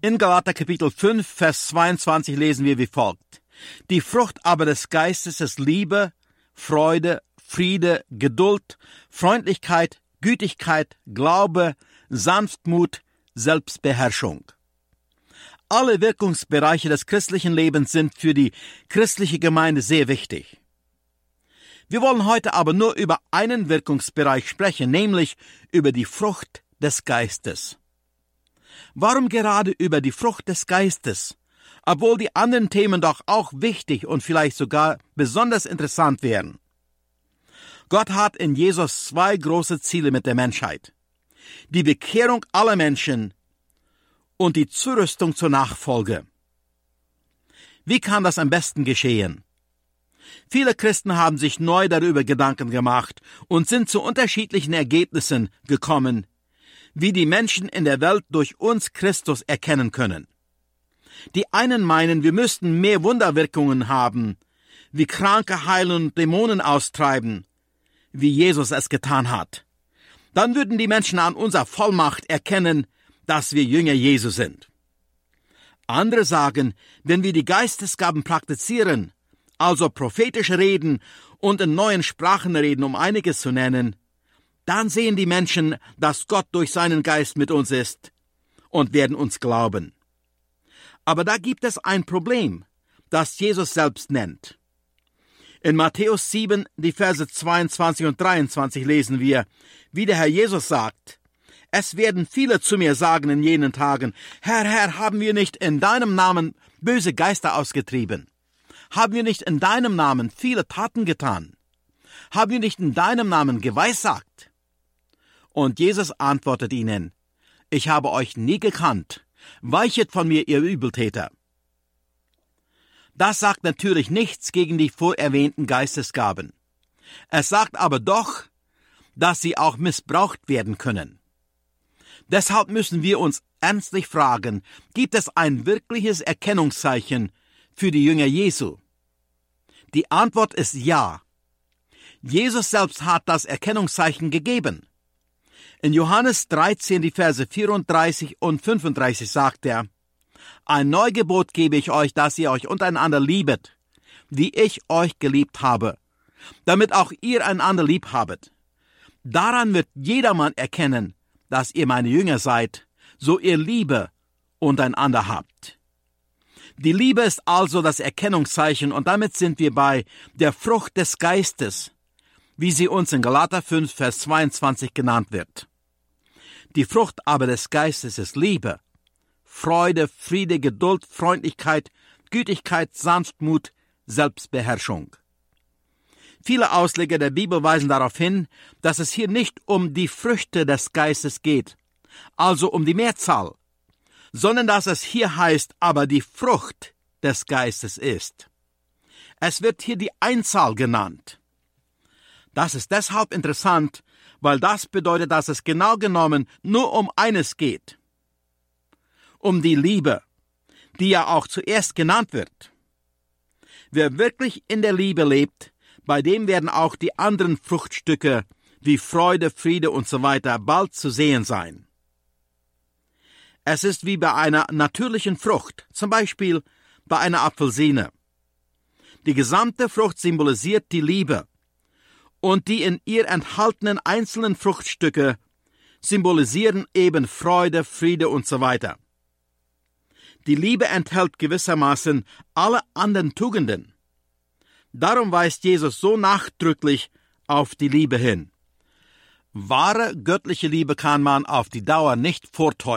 In Galater Kapitel 5, Vers 22 lesen wir wie folgt: Die Frucht aber des Geistes ist Liebe, Freude, Friede, Geduld, Freundlichkeit, Gütigkeit, Glaube, Sanftmut, Selbstbeherrschung. Alle Wirkungsbereiche des christlichen Lebens sind für die christliche Gemeinde sehr wichtig. Wir wollen heute aber nur über einen Wirkungsbereich sprechen, nämlich über die Frucht des Geistes. Warum gerade über die Frucht des Geistes, obwohl die anderen Themen doch auch wichtig und vielleicht sogar besonders interessant wären? Gott hat in Jesus 2 große Ziele mit der Menschheit: die Bekehrung aller Menschen und die Zurüstung zur Nachfolge. Wie kann das am besten geschehen? Viele Christen haben sich neu darüber Gedanken gemacht und sind zu unterschiedlichen Ergebnissen gekommen, wie die Menschen in der Welt durch uns Christus erkennen können. Die einen meinen, wir müssten mehr Wunderwirkungen haben, wie Kranke heilen und Dämonen austreiben, wie Jesus es getan hat. Dann würden die Menschen an unserer Vollmacht erkennen, dass wir Jünger Jesu sind. Andere sagen, wenn wir die Geistesgaben praktizieren, also prophetisch reden und in neuen Sprachen reden, um einiges zu nennen, dann sehen die Menschen, dass Gott durch seinen Geist mit uns ist und werden uns glauben. Aber da gibt es ein Problem, das Jesus selbst nennt. In Matthäus 7, die Verse 22 und 23 lesen wir, wie der Herr Jesus sagt: Es werden viele zu mir sagen in jenen Tagen: Herr, Herr, haben wir nicht in deinem Namen böse Geister ausgetrieben? Haben wir nicht in deinem Namen viele Taten getan? Haben wir nicht in deinem Namen geweissagt? Und Jesus antwortet ihnen: Ich habe euch nie gekannt. Weichet von mir, ihr Übeltäter. Das sagt natürlich nichts gegen die vorerwähnten Geistesgaben. Es sagt aber doch, dass sie auch missbraucht werden können. Deshalb müssen wir uns ernstlich fragen, gibt es ein wirkliches Erkennungszeichen für die Jünger Jesu? Die Antwort ist ja. Jesus selbst hat das Erkennungszeichen gegeben. In Johannes 13, die Verse 34 und 35 sagt er: Ein Neugebot gebe ich euch, dass ihr euch untereinander liebet, wie ich euch geliebt habe, damit auch ihr einander lieb habet. Daran wird jedermann erkennen, dass ihr meine Jünger seid, so ihr Liebe untereinander habt. Die Liebe ist also das Erkennungszeichen, und damit sind wir bei der Frucht des Geistes, wie sie uns in Galater 5, Vers 22 genannt wird. Die Frucht aber des Geistes ist Liebe, Freude, Friede, Geduld, Freundlichkeit, Gütigkeit, Sanftmut, Selbstbeherrschung. Viele Ausleger der Bibel weisen darauf hin, dass es hier nicht um die Früchte des Geistes geht, also um die Mehrzahl, sondern dass es hier heißt, aber die Frucht des Geistes ist. Es wird hier die Einzahl genannt. Das ist deshalb interessant, weil das bedeutet, dass es genau genommen nur um eines geht: um die Liebe, die ja auch zuerst genannt wird. Wer wirklich in der Liebe lebt, bei dem werden auch die anderen Fruchtstücke wie Freude, Friede und so weiter bald zu sehen sein. Es ist wie bei einer natürlichen Frucht, zum Beispiel bei einer Apfelsine. Die gesamte Frucht symbolisiert die Liebe, und die in ihr enthaltenen einzelnen Fruchtstücke symbolisieren eben Freude, Friede und so weiter. Die Liebe enthält gewissermaßen alle anderen Tugenden. Darum weist Jesus so nachdrücklich auf die Liebe hin. Wahre göttliche Liebe kann man auf die Dauer nicht vortäuschen.